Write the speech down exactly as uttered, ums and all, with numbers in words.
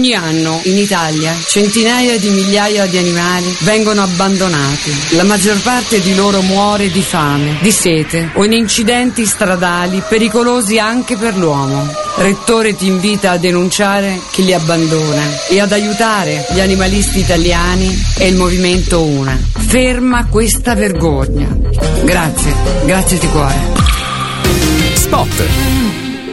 Ogni anno in Italia centinaia di migliaia di animali vengono abbandonati. La maggior parte di loro muore di fame, di sete o in incidenti stradali pericolosi anche per l'uomo. Rettore ti invita a denunciare chi li abbandona e ad aiutare gli animalisti italiani e il movimento Una. Ferma questa vergogna. Grazie, grazie di cuore. Spot.